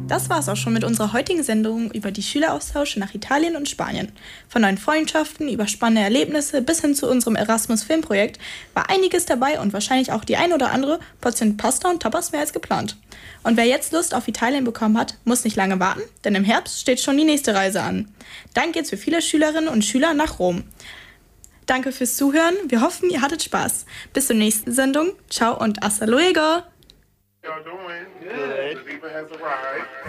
Das war's auch schon mit unserer heutigen Sendung über die Schüleraustausche nach Italien und Spanien. Von neuen Freundschaften über spannende Erlebnisse bis hin zu unserem Erasmus-Filmprojekt war einiges dabei und wahrscheinlich auch die ein oder andere Portion Pasta und Tapas mehr als geplant. Und wer jetzt Lust auf Italien bekommen hat, muss nicht lange warten, denn im Herbst steht schon die nächste Reise an. Dann geht's für viele Schülerinnen und Schüler nach rom. Danke fürs Zuhören, wir hoffen, ihr hattet Spaß. Bis zur nächsten Sendung, ciao und hasta luego! Y'all doing? Good. Ziva has arrived.